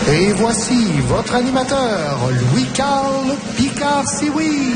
Et voici votre animateur, Louis-Carl Picard-Sioui.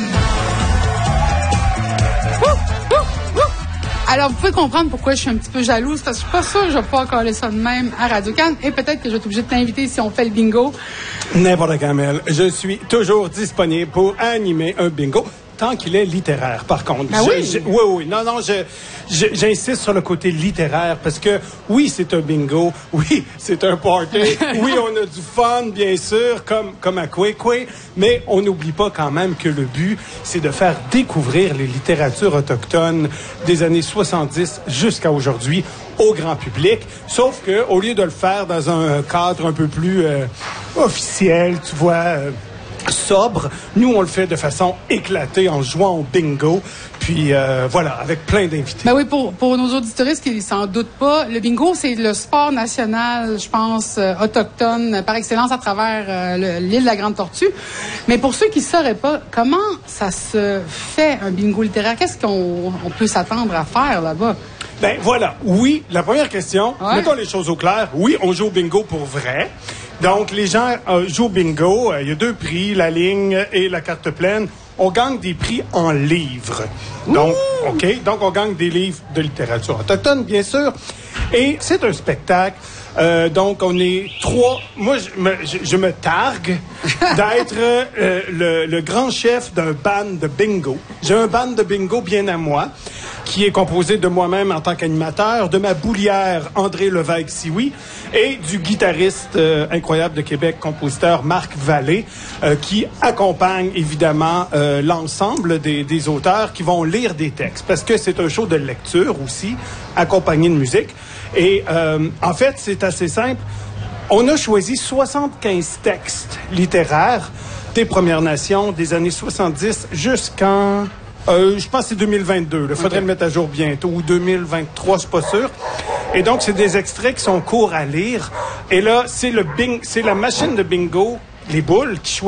Alors, vous pouvez comprendre pourquoi je suis un petit peu jalouse, parce que je suis pas sûre que je vais pouvoir coller ça de même à Radio-Can. Et peut-être que je vais être obligée de t'inviter si on fait le bingo. N'importe quand, Mel. Je suis toujours disponible pour animer un bingo, tant qu'il est littéraire, par contre. Ah oui? Oui. Non, j'insiste sur le côté littéraire, parce que, oui, c'est un bingo, oui, c'est un party, oui, on a du fun, bien sûr, comme à Kwekwe, mais on n'oublie pas quand même que le but, c'est de faire découvrir les littératures autochtones des années 70 jusqu'à aujourd'hui au grand public, sauf que au lieu de le faire dans un cadre un peu plus officiel, tu vois, sobre, nous on le fait de façon éclatée en jouant au bingo, puis voilà, avec plein d'invités. Ben oui, pour nos auditoristes qui s'en doutent pas, le bingo, c'est le sport national, je pense, autochtone par excellence à travers l'île de la Grande Tortue. Mais pour ceux qui ne sauraient pas, comment ça se fait un bingo littéraire? Qu'est-ce qu'on peut s'attendre à faire là-bas? Ben voilà, oui, la première question, mettons les choses au clair, oui, on joue au bingo pour vrai. Donc, les gens jouent au bingo, il y a 2 prix, la ligne et la carte pleine. On gagne des prix en livres. Donc, OK, donc on gagne des livres de littérature autochtone, bien sûr. Et c'est un spectacle. Donc, on est 3. Moi, je me targue d'être le grand chef d'un band de bingo. J'ai un band de bingo bien à moi, qui est composé de moi-même en tant qu'animateur, de ma boulière André Lévesque-Sioui et du guitariste incroyable de Québec, compositeur Marc Vallée, qui accompagne évidemment l'ensemble des auteurs qui vont lire des textes, parce que c'est un show de lecture aussi, accompagné de musique. Et en fait, c'est assez simple. On a choisi 75 textes littéraires des Premières Nations des années 70 jusqu'en... je pense que c'est 2022. Il faudrait le mettre à jour bientôt. Ou 2023, je suis pas sûr. Et donc, c'est des extraits qui sont courts à lire. Et là, c'est la machine de bingo, les boules, qui choisit